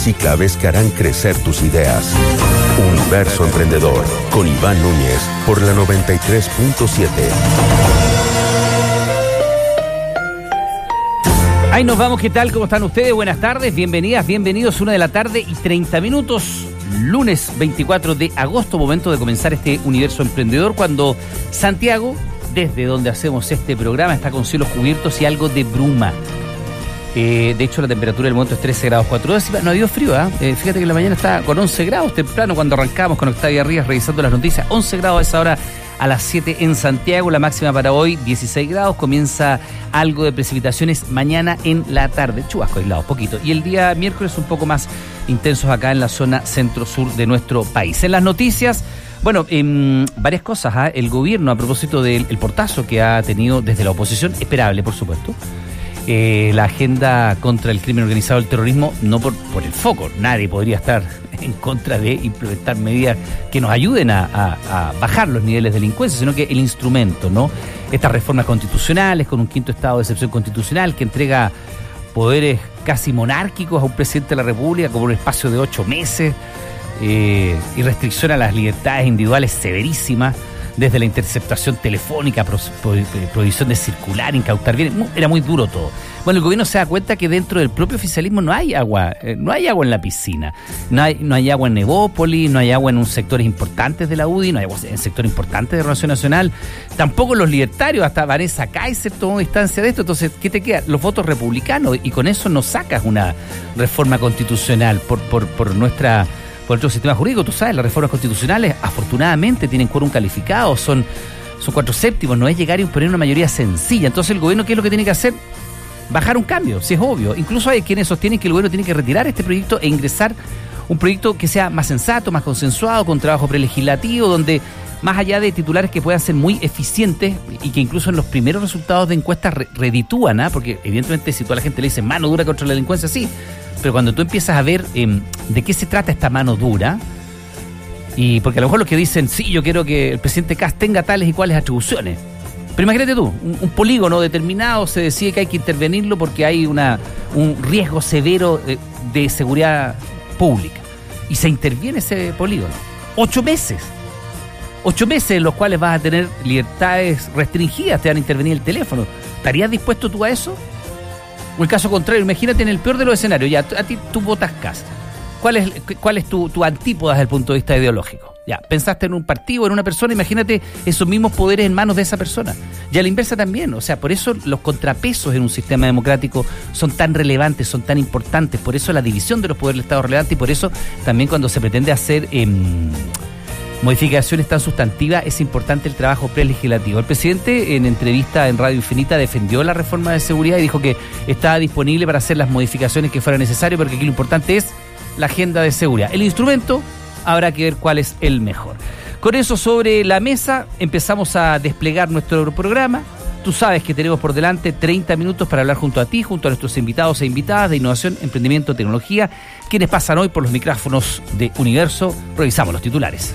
y claves que harán crecer tus ideas. Universo Emprendedor, con Iván Núñez, por la 93.7. Ahí nos vamos, ¿qué tal? ¿Cómo están ustedes? Buenas tardes, bienvenidas, bienvenidos. 1:30 p.m, lunes 24 de agosto, momento de comenzar este Universo Emprendedor, cuando Santiago, desde donde hacemos este programa, está con cielos cubiertos y algo de bruma. De hecho, la temperatura del momento es 13 grados 4 décimas. No ha habido frío, fíjate que en la mañana está con 11 grados temprano, cuando arrancamos con Octavia Ríos revisando las noticias. 11 grados a esa hora, a las 7 en Santiago. La máxima para hoy, 16 grados. Comienza algo de precipitaciones mañana en la tarde. Chubasco aislado, poquito. Y el día miércoles un poco más intensos acá en la zona centro-sur de nuestro país. En las noticias, bueno, varias cosas. El gobierno, a propósito del portazo que ha tenido desde la oposición, esperable, por supuesto. La agenda contra el crimen organizado y el terrorismo, no por el foco. Nadie podría estar en contra de implementar medidas que nos ayuden a bajar los niveles de delincuencia, sino que el instrumento, ¿no? Estas reformas constitucionales con un quinto estado de excepción constitucional que entrega poderes casi monárquicos a un presidente de la República como un espacio de 8 meses y restricción a las libertades individuales severísimas, desde la interceptación telefónica, prohibición de circular, incautar bienes. Era muy duro todo. Bueno, el gobierno se da cuenta que dentro del propio oficialismo no hay agua en la piscina, no hay agua en Nevópolis, no hay agua en sectores importantes de la UDI, no hay agua en sectores importantes de Renovación Nacional, tampoco los libertarios, hasta Vanessa Kaiser tomó distancia de esto. Entonces, ¿qué te queda? Los votos republicanos, y con eso no sacas una reforma constitucional por nuestro sistema jurídico. Tú sabes, las reformas constitucionales afortunadamente tienen quórum calificado, son 4/7, no es llegar y poner una mayoría sencilla. Entonces el gobierno, ¿qué es lo que tiene que hacer? Bajar un cambio, si es obvio. Incluso hay quienes sostienen que el gobierno tiene que retirar este proyecto e ingresar un proyecto que sea más sensato, más consensuado, con trabajo prelegislativo, donde más allá de titulares que puedan ser muy eficientes y que incluso en los primeros resultados de encuestas reditúan, porque evidentemente si toda la gente le dice mano dura contra la delincuencia, sí, pero cuando tú empiezas a ver de qué se trata esta mano dura, y porque a lo mejor los que dicen, sí, yo quiero que el presidente Kast tenga tales y cuales atribuciones, pero imagínate tú, un polígono determinado se decide que hay que intervenirlo porque hay un riesgo severo de seguridad pública, y se interviene ese polígono. 8 meses en los cuales vas a tener libertades restringidas, te van a intervenir el teléfono. ¿Estarías dispuesto tú a eso? O el caso contrario, imagínate en el peor de los escenarios, ya, a ti tú votas Kast. ¿Cuál es tu antípoda desde el punto de vista ideológico? Ya, pensaste en un partido, en una persona, imagínate esos mismos poderes en manos de esa persona. Y a la inversa también, o sea, por eso los contrapesos en un sistema democrático son tan relevantes, son tan importantes, por eso la división de los poderes del Estado es relevante, y por eso también cuando se pretende hacer modificaciones tan sustantivas es importante el trabajo prelegislativo. El presidente, en entrevista en Radio Infinita, defendió la reforma de seguridad y dijo que estaba disponible para hacer las modificaciones que fueran necesarias, porque aquí lo importante es la agenda de seguridad. El instrumento habrá que ver cuál es el mejor. Con eso sobre la mesa empezamos a desplegar nuestro programa. Tú sabes que tenemos por delante 30 minutos para hablar junto a ti, junto a nuestros invitados e invitadas de innovación, emprendimiento, tecnología, quienes pasan hoy por los micrófonos de Universo. Revisamos los titulares.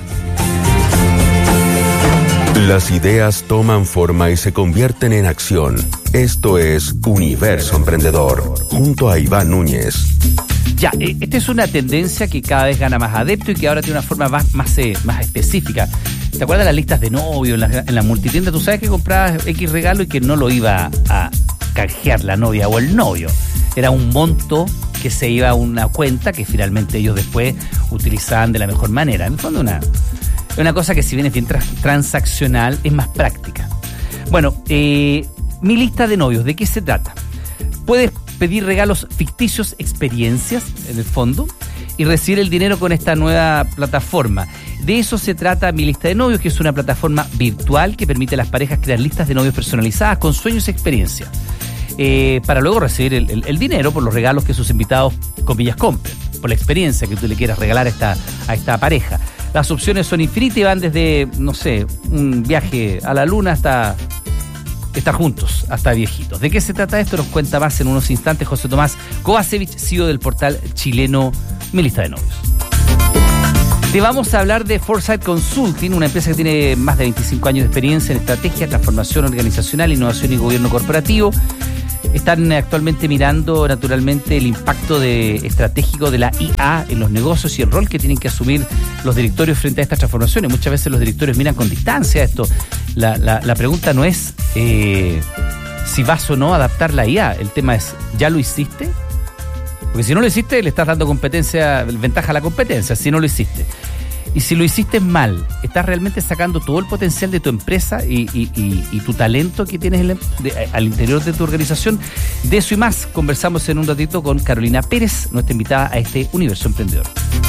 Las ideas toman forma y se convierten en acción. Esto es Universo Emprendedor, junto a Iván Núñez. Ya, esta es una tendencia que cada vez gana más adepto y que ahora tiene una forma más específica. ¿Te acuerdas de las listas de novios en la multitienda? Tú sabes que comprabas X regalo y que no lo iba a canjear la novia o el novio. Era un monto que se iba a una cuenta que finalmente ellos después utilizaban de la mejor manera. En el fondo es una cosa que, si bien es bien transaccional, es más práctica. Bueno, mi lista de novios, ¿de qué se trata? Puedes pedir regalos ficticios, experiencias, en el fondo, y recibir el dinero con esta nueva plataforma. De eso se trata Mi Lista de Novios, que es una plataforma virtual que permite a las parejas crear listas de novios personalizadas con sueños y experiencias, para luego recibir el dinero por los regalos que sus invitados, comillas, compren, por la experiencia que tú le quieras regalar a esta pareja. Las opciones son infinitas y van desde, no sé, un viaje a la luna hasta estar juntos, hasta viejitos. ¿De qué se trata esto? Nos cuenta más en unos instantes José Tomás Kovacevic, CEO del portal chileno Mi Lista de Novios. Te vamos a hablar de Foresight Consulting, una empresa que tiene más de 25 años de experiencia en estrategia, transformación organizacional, innovación y gobierno corporativo. Están actualmente mirando naturalmente el impacto estratégico de la IA en los negocios y el rol que tienen que asumir los directorios frente a estas transformaciones. Muchas veces los directorios miran con distancia esto. La pregunta no es si vas o no a adaptar la IA. El tema es, ¿ya lo hiciste? Porque si no lo hiciste, le estás dando ventaja a la competencia, si no lo hiciste. Y si lo hiciste mal, ¿estás realmente sacando todo el potencial de tu empresa y tu talento que tienes al interior de tu organización? De eso y más conversamos en un ratito con Carolina Pérez, nuestra invitada a este Universo Emprendedor.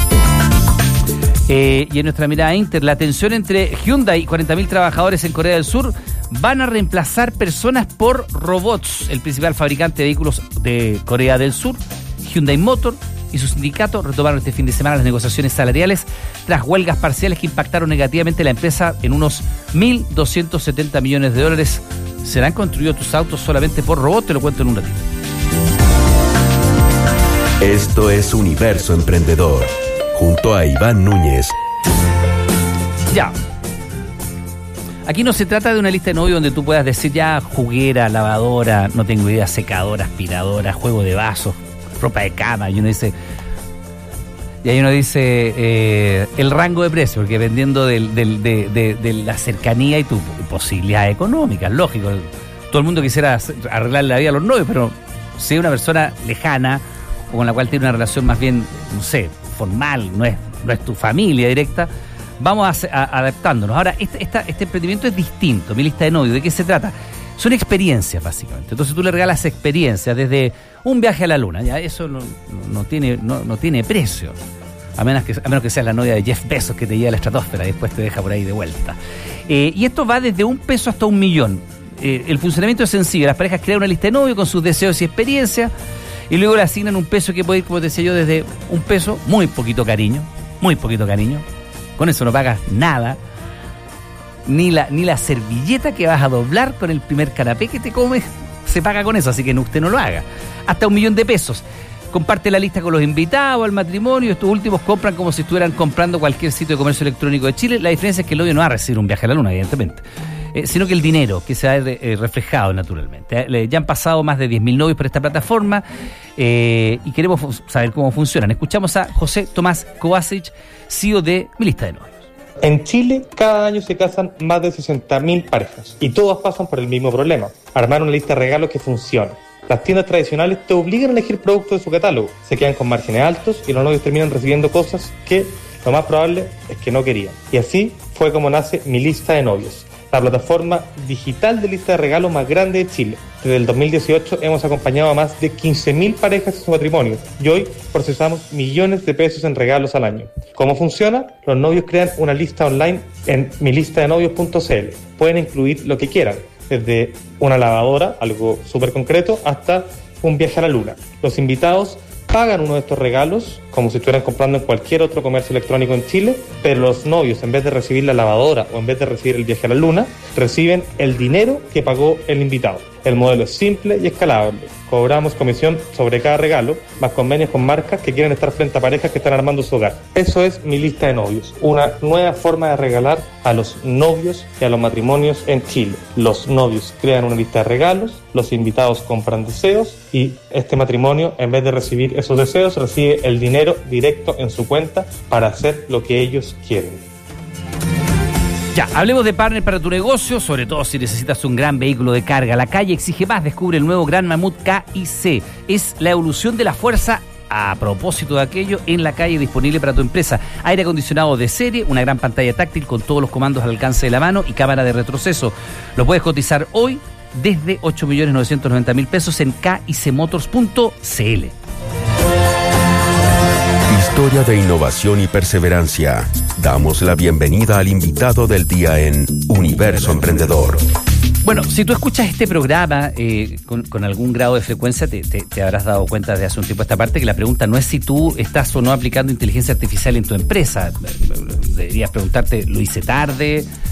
Y en nuestra mirada inter, la tensión entre Hyundai y 40.000 trabajadores en Corea del Sur van a reemplazar personas por robots. El principal fabricante de vehículos de Corea del Sur, Hyundai Motor, y su sindicato retomaron este fin de semana las negociaciones salariales tras huelgas parciales que impactaron negativamente a la empresa en unos 1.270 millones de dólares. ¿Serán construidos tus autos solamente por robots? Te lo cuento en un ratito. Esto es Universo Emprendedor, junto a Iván Núñez. Ya. Aquí no se trata de una lista de novios donde tú puedas decir ya juguera, lavadora, no tengo idea, secadora, aspiradora, juego de vasos, ropa de cama, y uno dice el rango de precio, porque dependiendo de la cercanía y tu posibilidad económica, lógico, todo el mundo quisiera arreglarle la vida a los novios, pero si es una persona lejana o con la cual tiene una relación más bien, no sé, formal, no es tu familia directa, vamos adaptándonos. Ahora, este emprendimiento es distinto. Mi lista de novios, ¿de qué se trata? Son experiencias, básicamente. Entonces tú le regalas experiencias, desde un viaje a la luna, ya eso no tiene precio, a menos que seas la novia de Jeff Bezos, que te lleva a la estratosfera y después te deja por ahí de vuelta. Y esto va desde $1 hasta $1 millón. El funcionamiento es sencillo. Las parejas crean una lista de novios con sus deseos y experiencias, y luego le asignan un peso que puede ir, como te decía yo, desde $1, muy poquito cariño, con eso no pagas nada, ni la servilleta que vas a doblar con el primer canapé que te comes se paga con eso, así que usted no lo haga. Hasta $1 millón. Comparte la lista con los invitados al matrimonio. Estos últimos compran como si estuvieran comprando cualquier sitio de comercio electrónico de Chile. La diferencia es que el novio no va a recibir un viaje a la luna, evidentemente, sino que el dinero que se ha reflejado naturalmente. Ya han pasado más de 10.000 novios por esta plataforma y queremos saber cómo funcionan. Escuchamos a José Tomás Kovacic, CEO de Mi Lista de Novios. En Chile, cada año se casan más de 60.000 parejas y todas pasan por el mismo problema: armar una lista de regalos que funcione. Las tiendas tradicionales te obligan a elegir productos de su catálogo, se quedan con márgenes altos y los novios terminan recibiendo cosas que lo más probable es que no querían. Y así fue como nace Mi Lista de Novios, la plataforma digital de lista de regalos más grande de Chile. Desde el 2018 hemos acompañado a más de 15.000 parejas en su matrimonio y hoy procesamos millones de pesos en regalos al año. ¿Cómo funciona? Los novios crean una lista online en milistadenovios.cl. Pueden incluir lo que quieran, desde una lavadora, algo súper concreto, hasta un viaje a la luna. Los invitados pagan uno de estos regalos como si estuvieran comprando en cualquier otro comercio electrónico en Chile, pero los novios, en vez de recibir la lavadora o en vez de recibir el viaje a la luna, reciben el dinero que pagó el invitado. El modelo es simple y escalable. Cobramos comisión sobre cada regalo, más convenios con marcas que quieren estar frente a parejas que están armando su hogar. Eso es Mi Lista de Novios, una nueva forma de regalar a los novios y a los matrimonios en Chile. Los novios crean una lista de regalos, los invitados compran deseos y este matrimonio, en vez de recibir esos deseos, recibe el dinero directo en su cuenta para hacer lo que ellos quieren. Ya, hablemos de partner para tu negocio, sobre todo si necesitas un gran vehículo de carga. La calle exige más. Descubre el nuevo Gran Mamut KIC. Es la evolución de la fuerza. A propósito de aquello, en la calle, disponible para tu empresa. Aire acondicionado de serie, una gran pantalla táctil con todos los comandos al alcance de la mano y cámara de retroceso. Lo puedes cotizar hoy desde 8.990.000 pesos en kicmotors.cl. Historia de innovación y perseverancia. Damos la bienvenida al invitado del día en Universo Emprendedor. Bueno, si tú escuchas este programa con algún grado de frecuencia, te habrás dado cuenta desde hace un tiempo a esta parte que la pregunta no es si tú estás o no aplicando inteligencia artificial en tu empresa. Deberías preguntarte, ¿lo hice tarde?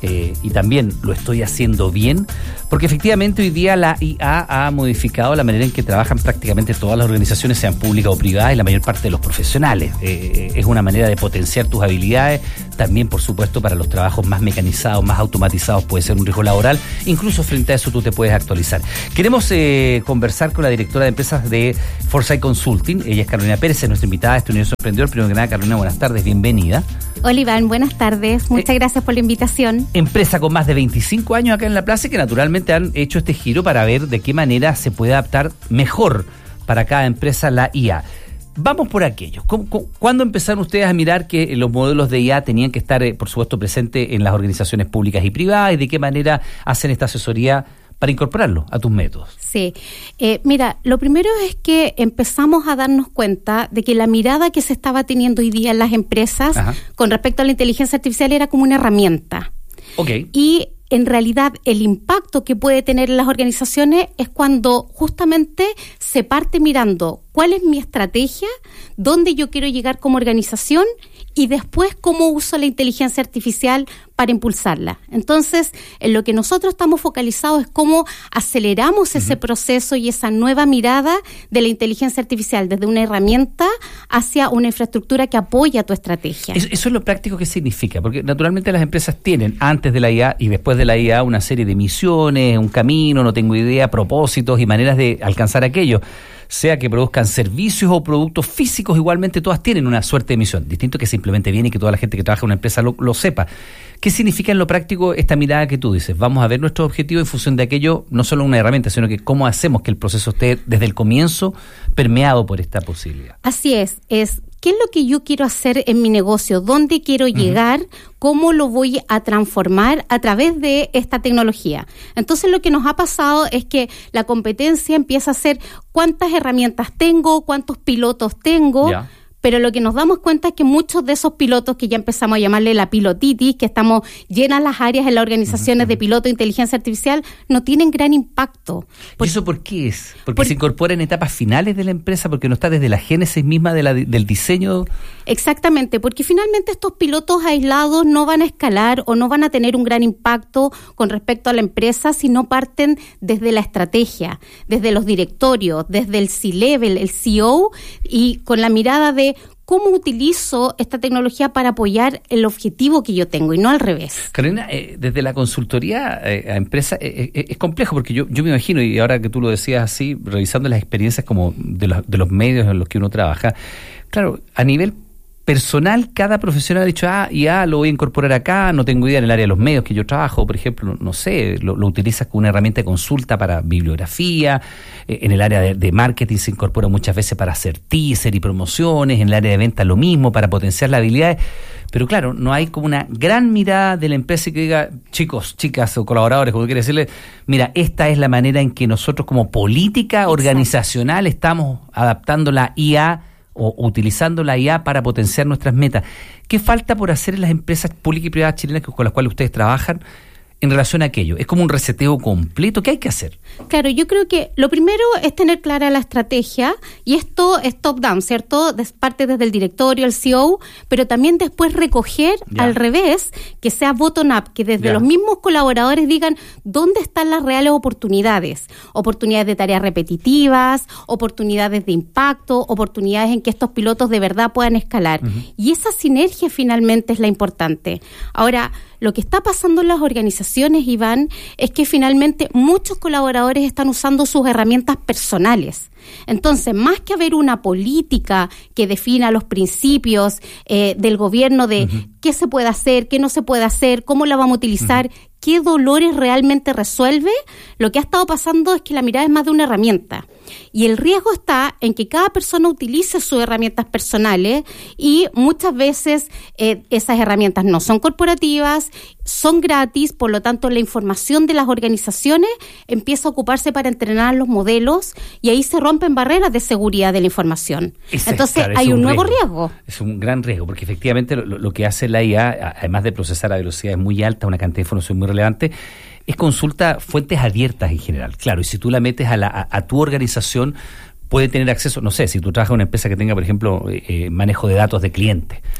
y también lo estoy haciendo bien, porque efectivamente hoy día la IA ha modificado la manera en que trabajan prácticamente todas las organizaciones, sean públicas o privadas, y la mayor parte de los profesionales. Es una manera de potenciar tus habilidades, también por supuesto para los trabajos más mecanizados, más automatizados puede ser un riesgo laboral, incluso frente a eso tú te puedes actualizar. Queremos conversar con la directora de empresas de Foresight Consulting, ella es Carolina Pérez, es nuestra invitada a este Universo Emprendedor. Primero que nada, Carolina, buenas tardes, bienvenida. Hola Iván, buenas tardes, muchas gracias por la invitación. Empresa con más de 25 años acá en La Plaza, que naturalmente han hecho este giro para ver de qué manera se puede adaptar mejor para cada empresa la IA. Vamos por aquello. ¿Cuándo empezaron ustedes a mirar que los modelos de IA tenían que estar, por supuesto, presentes en las organizaciones públicas y privadas, y de qué manera hacen esta asesoría para incorporarlo a tus métodos? Sí, mira, lo primero es que empezamos a darnos cuenta de que la mirada que se estaba teniendo hoy día en las empresas con respecto a la inteligencia artificial era como una herramienta. Okay. Y en realidad el impacto que puede tener en las organizaciones es cuando justamente se parte mirando cuál es mi estrategia, dónde yo quiero llegar como organización y después cómo uso la inteligencia artificial para impulsarla. Entonces, en lo que nosotros estamos focalizados es cómo aceleramos ese proceso y esa nueva mirada de la inteligencia artificial desde una herramienta hacia una infraestructura que apoya tu estrategia. Eso es lo práctico que significa, porque naturalmente las empresas tienen antes de la IA y después de la IA una serie de misiones, un camino, no tengo idea, propósitos y maneras de alcanzar aquello. Sea que produzcan servicios o productos físicos, igualmente todas tienen una suerte de misión. Distinto que simplemente viene y que toda la gente que trabaja en una empresa lo sepa. ¿Qué significa en lo práctico esta mirada que tú dices? Vamos a ver nuestro objetivo en función de aquello, no solo una herramienta, sino que cómo hacemos que el proceso esté desde el comienzo permeado por esta posibilidad. Así es ¿qué es lo que yo quiero hacer en mi negocio? ¿Dónde quiero llegar? ¿Cómo lo voy a transformar a través de esta tecnología? Entonces lo que nos ha pasado es que la competencia empieza a ser cuántas herramientas tengo, cuántos pilotos tengo. Ya. Pero lo que nos damos cuenta es que muchos de esos pilotos, que ya empezamos a llamarle la pilotitis, que estamos llenas las áreas en las organizaciones de piloto de inteligencia artificial, no tienen gran impacto. ¿Y eso por qué es? Porque se incorpora en etapas finales de la empresa, porque no está desde la génesis misma del diseño. Exactamente, porque finalmente estos pilotos aislados no van a escalar o no van a tener un gran impacto con respecto a la empresa si no parten desde la estrategia, desde los directorios, desde el C-Level, el CEO, y con la mirada de ¿cómo utilizo esta tecnología para apoyar el objetivo que yo tengo y no al revés? Carolina, desde la consultoría a empresa es complejo, porque yo me imagino, y ahora que tú lo decías así, revisando las experiencias como de los medios en los que uno trabaja, claro, a nivel personal, cada profesional ha dicho, ya lo voy a incorporar acá, no tengo idea en el área de los medios que yo trabajo, por ejemplo, no sé, lo utilizas como una herramienta de consulta para bibliografía, en el área de marketing se incorpora muchas veces para hacer teaser y promociones, en el área de venta lo mismo, para potenciar las habilidades, pero claro, no hay como una gran mirada de la empresa que diga, chicos, chicas o colaboradores, como quiere decirle, mira, esta es la manera en que nosotros como política organizacional estamos adaptando la IA o utilizando la IA para potenciar nuestras metas. ¿Qué falta por hacer en las empresas públicas y privadas chilenas con las cuales ustedes trabajan en relación a aquello? ¿Es como un reseteo completo? ¿Qué hay que hacer? Claro, yo creo que lo primero es tener clara la estrategia, y esto es top-down, ¿cierto? Parte desde el directorio, el CEO, pero también después recoger al revés, que sea bottom-up, que desde los mismos colaboradores digan dónde están las reales oportunidades de tareas repetitivas, oportunidades de impacto, oportunidades en que estos pilotos de verdad puedan escalar. Y esa sinergia finalmente es la importante. Ahora, lo que está pasando en las organizaciones, Iván, es que finalmente muchos colaboradores están usando sus herramientas personales. Entonces, más que haber una política que defina los principios del gobierno de qué se puede hacer, qué no se puede hacer, cómo la vamos a utilizar, qué dolores realmente resuelve, lo que ha estado pasando es que la mirada es más de una herramienta. Y el riesgo está en que cada persona utilice sus herramientas personales y muchas veces esas herramientas no son corporativas, son gratis, por lo tanto la información de las organizaciones empieza a ocuparse para entrenar los modelos y ahí se rompen barreras de seguridad de la información. Entonces hay un nuevo riesgo. Es un gran riesgo, porque efectivamente lo que hace la IA, además de procesar a velocidades muy altas, una cantidad de información muy relevante, es consulta fuentes abiertas en general. Claro, y si tú la metes a tu organización, puede tener acceso, no sé, si tú trabajas en una empresa que tenga, por ejemplo, manejo de datos de clientes,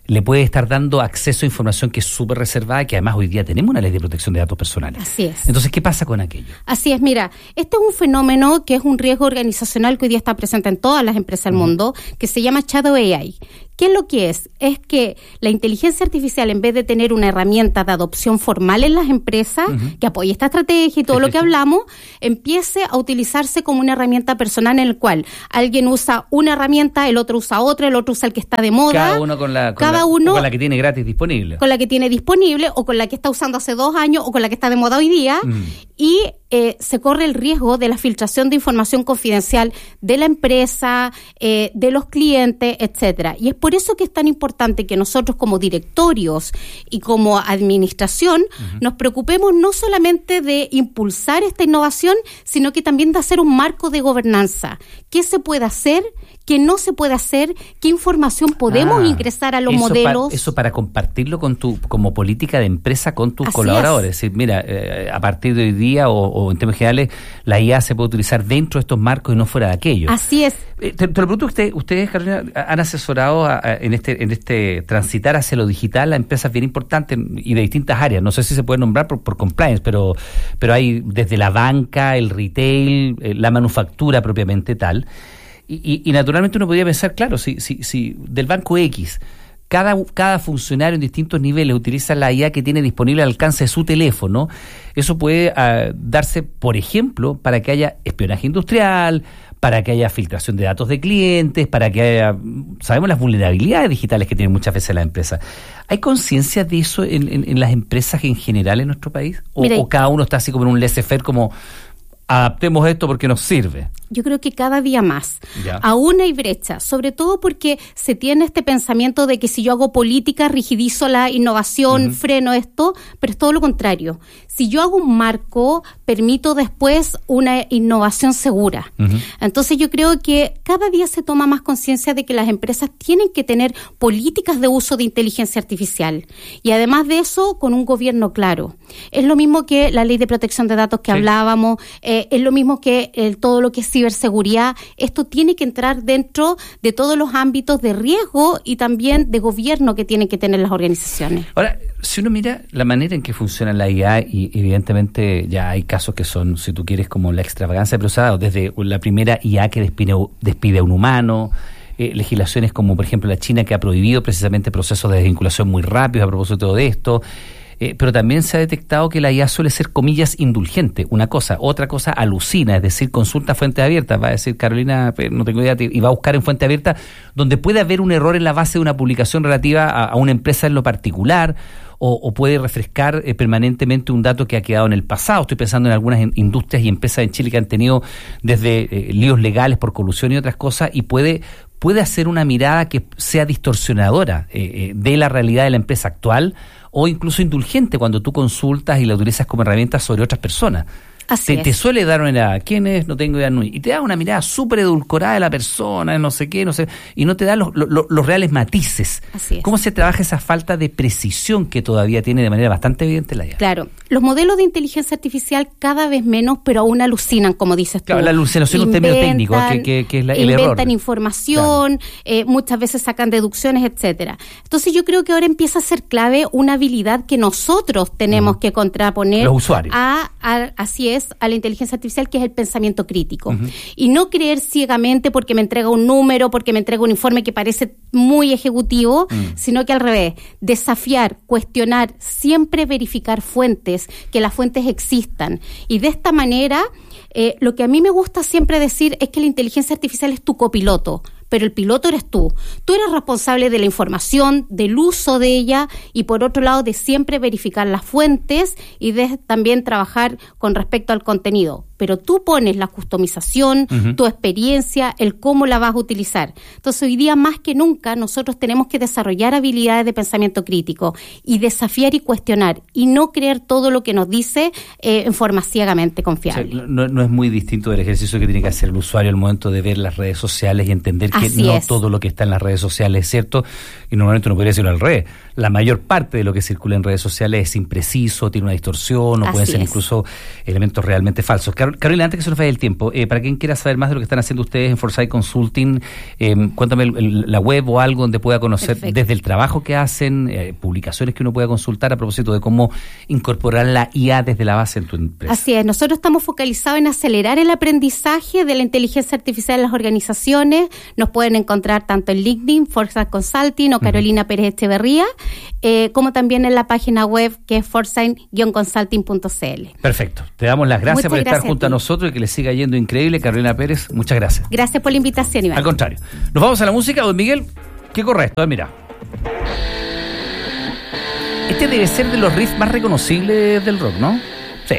le puede estar dando acceso a información que es súper reservada, que además hoy día tenemos una ley de protección de datos personales. Así es. Entonces, ¿qué pasa con aquello? Así es, mira, este es un fenómeno que es un riesgo organizacional que hoy día está presente en todas las empresas del mundo, que se llama Shadow AI. ¿Qué es lo que es? Es que la inteligencia artificial, en vez de tener una herramienta de adopción formal en las empresas, que apoye esta estrategia y todo lo que hablamos, empiece a utilizarse como una herramienta personal en el cual alguien usa una herramienta, el otro usa otra, el otro usa el que está de moda. Cada uno con la que tiene gratis disponible. Con la que tiene disponible, o con la que está usando hace 2 años, o con la que está de moda hoy día. Y se corre el riesgo de la filtración de información confidencial de la empresa, de los clientes, etcétera. Y es por eso que es tan importante que nosotros como directorios y como administración nos preocupemos no solamente de impulsar esta innovación, sino que también de hacer un marco de gobernanza. ¿Qué se puede hacer? ¿Qué no se puede hacer? ¿Qué información podemos ingresar a los modelos? Eso para compartirlo como política de empresa con tus colaboradores. Es decir, mira, a partir de hoy día o en términos generales, la IA se puede utilizar dentro de estos marcos y no fuera de aquello. Así es. Te lo pregunto, ustedes, Carolina, han asesorado en este transitar hacia lo digital a empresas bien importantes y de distintas áreas. No sé si se puede nombrar por compliance, pero hay desde la banca, el retail, la manufactura propiamente tal. Y naturalmente uno podría pensar, claro, si del banco X cada funcionario en distintos niveles utiliza la IA que tiene disponible al alcance de su teléfono, eso puede darse, por ejemplo, para que haya espionaje industrial, para que haya filtración de datos de clientes, para que haya... Sabemos las vulnerabilidades digitales que tienen muchas veces las empresas. ¿Hay conciencia de eso en las empresas en general en nuestro país? ¿O cada uno está así como en un laissez-faire, como adaptemos esto porque nos sirve? Yo creo que cada día más. Aún hay brecha, sobre todo porque se tiene este pensamiento de que si yo hago política, rigidizo la innovación, freno esto, pero es todo lo contrario. Si yo hago un marco, permito después una innovación segura. Entonces yo creo que cada día se toma más conciencia de que las empresas tienen que tener políticas de uso de inteligencia artificial. Y además de eso, con un gobierno claro. Es lo mismo que la ley de protección de datos que hablábamos, es lo mismo que todo lo que es ciberseguridad. Esto tiene que entrar dentro de todos los ámbitos de riesgo y también de gobierno que tienen que tener las organizaciones. Ahora, si uno mira la manera en que funciona la IA, y evidentemente ya hay casos que son, si tú quieres, como la extravagancia, pero usada desde la primera IA que despide a un humano, legislaciones como por ejemplo la China, que ha prohibido precisamente procesos de desvinculación muy rápidos a propósito de esto. Pero también se ha detectado que la IA suele ser, comillas, indulgente, una cosa. Otra cosa, alucina, es decir, consulta fuentes abiertas. Va a decir, Carolina, no tengo idea, y va a buscar en fuente abierta donde puede haber un error en la base de una publicación relativa a una empresa en lo particular, o puede refrescar permanentemente un dato que ha quedado en el pasado. Estoy pensando en algunas industrias y empresas en Chile que han tenido desde líos legales por colusión y otras cosas, y puede hacer una mirada que sea distorsionadora de la realidad de la empresa actual, o incluso indulgente cuando tú consultas y la utilizas como herramienta sobre otras personas. Te suele dar una mirada, ¿quién es? No tengo idea, y te da una mirada súper edulcorada de la persona, no sé qué, y no te da los reales matices. ¿Cómo se trabaja esa falta de precisión que todavía tiene de manera bastante evidente la IA? Claro, los modelos de inteligencia artificial cada vez menos, pero aún alucinan, como dices tú. Claro, la alucinación es un término técnico, que es el error. Inventan información, muchas veces sacan deducciones, etcétera. Entonces yo creo que ahora empieza a ser clave una habilidad que nosotros tenemos que contraponer los usuarios. Así es, a la inteligencia artificial, que es el pensamiento crítico. Y no creer ciegamente porque me entrega un número, porque me entrega un informe que parece muy ejecutivo, sino que al revés, desafiar, cuestionar, siempre verificar fuentes, que las fuentes existan. Y de esta manera, lo que a mí me gusta siempre decir es que la inteligencia artificial es tu copiloto, pero el piloto eres tú. Tú eres responsable de la información, del uso de ella, y por otro lado de siempre verificar las fuentes y de también trabajar con respecto al contenido. Pero tú pones la customización, tu experiencia, el cómo la vas a utilizar. Entonces hoy día más que nunca nosotros tenemos que desarrollar habilidades de pensamiento crítico y desafiar y cuestionar, y no creer todo lo que nos dice en forma ciegamente confiable. O sea, no es muy distinto del ejercicio que tiene que hacer el usuario al momento de ver las redes sociales y entender que todo lo que está en las redes sociales es cierto, y normalmente uno podría decirlo al revés. La mayor parte de lo que circula en redes sociales es impreciso, tiene una distorsión, o pueden ser incluso elementos realmente falsos. Claro, Carolina, antes que se nos vaya el tiempo, para quien quiera saber más de lo que están haciendo ustedes en Foresight Consulting, cuéntame la web o algo donde pueda conocer desde el trabajo que hacen, publicaciones que uno pueda consultar a propósito de cómo incorporar la IA desde la base en tu empresa. Así es, nosotros estamos focalizados en acelerar el aprendizaje de la inteligencia artificial en las organizaciones. Nos pueden encontrar tanto en LinkedIn, Foresight Consulting o Carolina Pérez Echeverría, como también en la página web que es foresight-consulting.cl. Perfecto. Te damos las gracias por estar junto a nosotros y que le siga yendo increíble. Carolina Pérez, muchas gracias. Gracias por la invitación, Iván. Al contrario. Nos vamos a la música, don Miguel. Qué correcto, mira. Este debe ser de los riffs más reconocibles del rock, ¿no? Sí.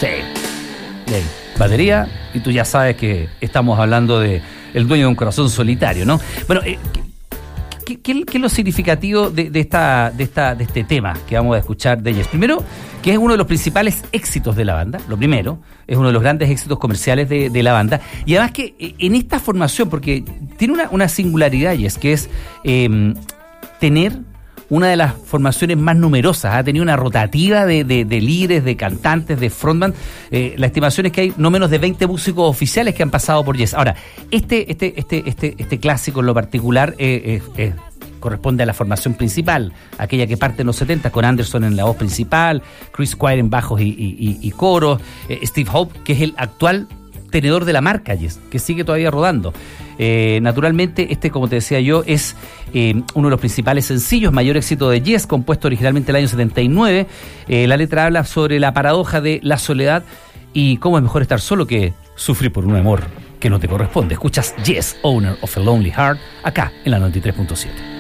Batería, y tú ya sabes que estamos hablando de el dueño de un corazón solitario, ¿no? Bueno, ¿qué es lo significativo de este tema que vamos a escuchar de Yes? Primero, que es uno de los principales éxitos de la banda. Lo primero, es uno de los grandes éxitos comerciales de la banda. Y además que en esta formación, porque tiene una singularidad, Yes, que es tener una de las formaciones más numerosas. Ha tenido una rotativa de líderes, de cantantes, de frontman. La estimación es que hay no menos de 20 músicos oficiales que han pasado por Yes. Ahora, este clásico en lo particular corresponde a la formación principal, aquella que parte en los 70 con Anderson en la voz principal, Chris Squire en bajos y coros, Steve Hope, que es el actual tenedor de la marca Yes, que sigue todavía rodando. Naturalmente, como te decía yo, es uno de los principales sencillos, mayor éxito de Yes, compuesto originalmente el año 79. La letra habla sobre la paradoja de la soledad y cómo es mejor estar solo que sufrir por un amor que no te corresponde. Escuchas Yes, Owner of a Lonely Heart, acá en la 93.7.